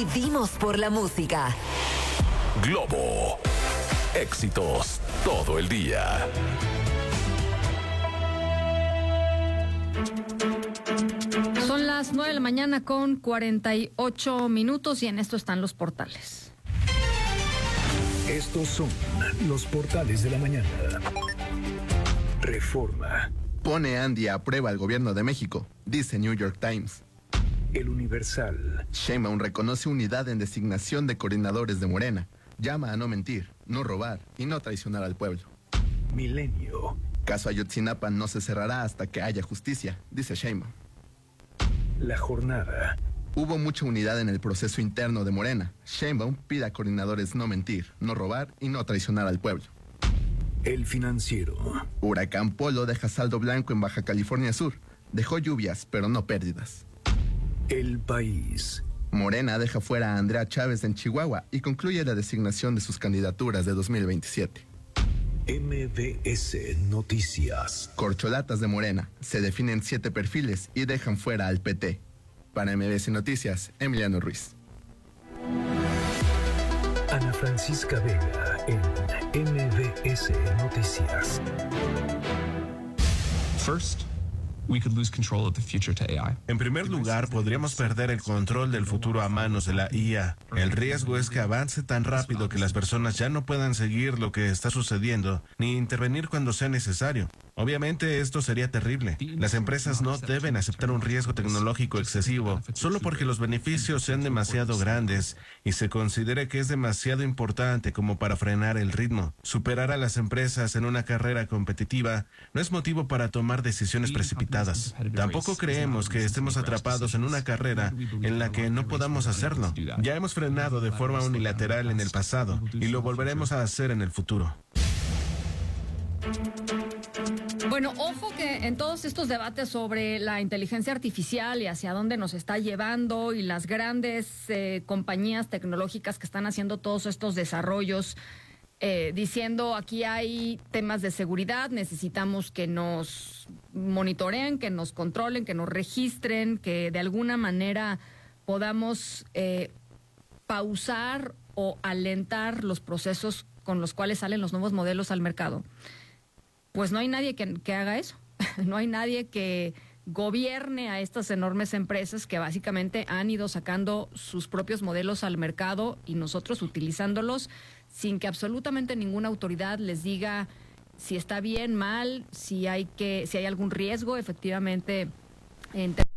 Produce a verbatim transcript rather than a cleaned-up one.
Vivimos por la música. Globo. Éxitos todo el día. Son las nueve de la mañana con cuarenta y ocho minutos y en esto están los portales. Estos son los portales de la mañana. Reforma. Pone Andy a prueba al gobierno de México, dice New York Times. El Universal. Sheinbaum reconoce unidad en designación de coordinadores de Morena. Llama a no mentir, no robar y no traicionar al pueblo. Milenio. Caso Ayotzinapa no se cerrará hasta que haya justicia, dice Sheinbaum. La Jornada. Hubo mucha unidad en el proceso interno de Morena. Sheinbaum pide a coordinadores no mentir, no robar y no traicionar al pueblo. El Financiero. Huracán Polo deja saldo blanco en Baja California Sur. Dejó lluvias, pero no pérdidas. El País. Morena deja fuera a Andrea Chávez en Chihuahua y concluye la designación de sus candidaturas de dos mil veintisiete. M B S Noticias. Corcholatas de Morena. Se definen siete perfiles y dejan fuera al P T. Para M B S Noticias, Emiliano Ruiz. Ana Francisca Vega en M B S Noticias. First, we could lose control of the future to A I. En primer lugar, podríamos perder el control del futuro a manos de la I A. El riesgo es que avance tan rápido que las personas ya no puedan seguir lo que está sucediendo, ni intervenir cuando sea necesario. Obviamente esto sería terrible. Las empresas no deben aceptar un riesgo tecnológico excesivo solo porque los beneficios sean demasiado grandes y se considere que es demasiado importante como para frenar el ritmo. Superar a las empresas en una carrera competitiva no es motivo para tomar decisiones precipitadas. Tampoco creemos que estemos atrapados en una carrera en la que no podamos hacerlo. Ya hemos frenado de forma unilateral en el pasado y lo volveremos a hacer en el futuro. Bueno, ojo que en todos estos debates sobre la inteligencia artificial y hacia dónde nos está llevando y las grandes eh, compañías tecnológicas que están haciendo todos estos desarrollos, eh, diciendo aquí hay temas de seguridad, necesitamos que nos monitoreen, que nos controlen, que nos registren, que de alguna manera podamos eh, pausar o alentar los procesos con los cuales salen los nuevos modelos al mercado. Pues no hay nadie que, que haga eso. No hay nadie que gobierne a estas enormes empresas que básicamente han ido sacando sus propios modelos al mercado y nosotros utilizándolos sin que absolutamente ninguna autoridad les diga si está bien, mal, si hay que, si hay algún riesgo efectivamente en